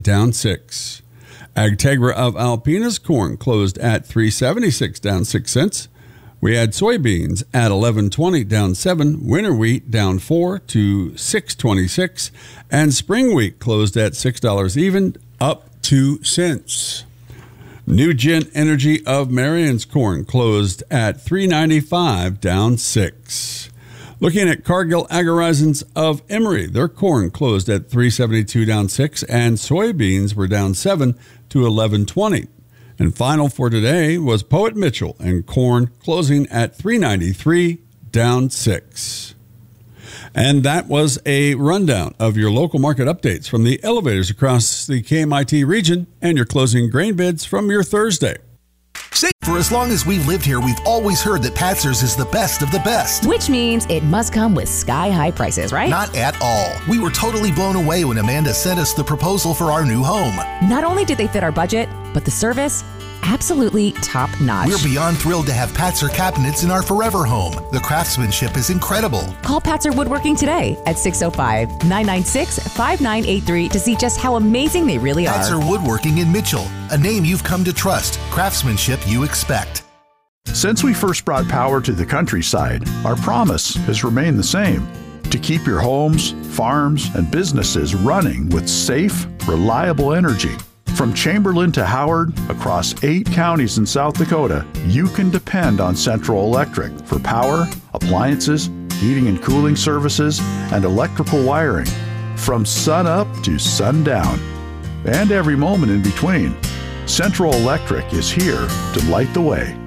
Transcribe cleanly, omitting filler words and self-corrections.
down 6. Agtegra of Alpena's corn closed at $3.76, down 6 cents. We had soybeans at $11.20, down 7. Winter wheat down 4 to $6.26. And spring wheat closed at $6 even, up 2 cents. Nugent Energy of Marion's corn closed at $3.95, down 6. Looking at Cargill Agarizons of Emory, their corn closed at $3.72, down 6, and soybeans were down 7 to $11.20. And final for today was Poet Mitchell and corn closing at $3.93, down 6. And that was a rundown of your local market updates from the elevators across the KMIT region and your closing grain bids from your Thursday. For as long as we've lived here, we've always heard that Patzer's is the best of the best. Which means it must come with sky-high prices, right? Not at all. We were totally blown away when Amanda sent us the proposal for our new home. Not only did they fit our budget, but the service, absolutely top-notch. We're beyond thrilled to have Patzer cabinets in our forever home. The craftsmanship is incredible. Call Patzer Woodworking today at 605-996-5983 to see just how amazing they really are. Patzer Woodworking in Mitchell, a name you've come to trust, craftsmanship you expect. Since we first brought power to the countryside, our promise has remained the same: to keep your homes, farms, and businesses running with safe, reliable energy. From Chamberlain to Howard, across 8 counties in South Dakota, you can depend on Central Electric for power, appliances, heating and cooling services, and electrical wiring. From sun up to sundown, and every moment in between, Central Electric is here to light the way.